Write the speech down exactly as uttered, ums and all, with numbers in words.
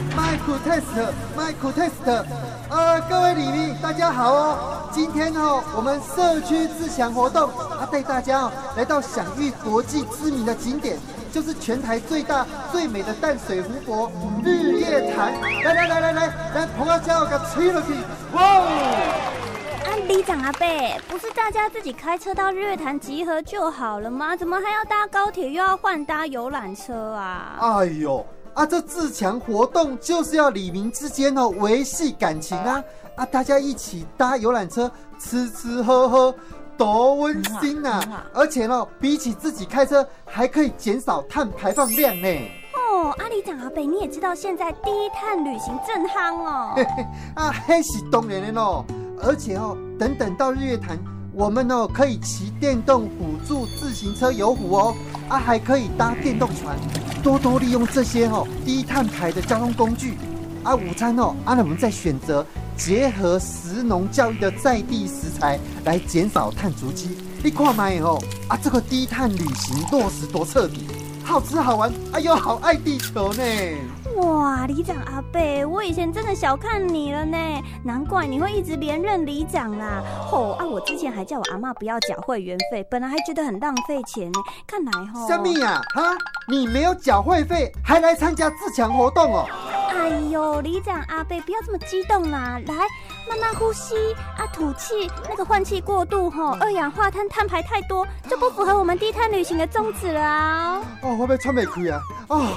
Mic test Mic test， 呃，各位里民大家好哦，今天哦我们社区自强活动啊带大家哦来到享誉国际知名的景点，就是全台最大最美的淡水湖泊日月潭。来来来来来，来捧个脚给吹落去，哇！ 啊，里长阿伯，不是大家自己开车到日月潭集合就好了吗？怎么还要搭高铁，又要换搭游览车啊？ 哎呦！啊，这自强活动就是要里民之间哦维系感情啊！啊，大家一起搭游览车，吃吃喝喝，多温馨啊！嗯啊而且呢、哦，比起自己开车，还可以减少碳排放量呢。 哦，阿里长阿伯，你也知道现在低碳旅行正夯哦。 嘿嘿，啊，那是当然的哦。而且哦，等等到日月潭，我们哦可以骑电动辅助自行车游湖哦，啊，还可以搭电动船。多多利用这些哦低碳排的交通工具啊，午餐哦啊，那我们再选择结合食农教育的在地食材来减少碳足迹。你看嘛哦啊，这个低碳旅行落实多彻底，好吃好玩，哎呦，好爱地球呢！ 哇，里长阿伯，我以前真的小看你了呢，难怪你会一直连任里长啦。吼啊，我之前还叫我阿嬷不要缴会员费，本来还觉得很浪费钱呢，看来吼。 什么呀？哈，你没有缴会费，还来参加自强活动哦？ 哎呦，里长阿伯，不要这么激动啦，来，慢慢呼吸啊，吐气，那个换气过度吼，二氧化碳碳排太多，就不符合我们低碳旅行的宗旨了啊。 哦，会不会喘不开啊？哦，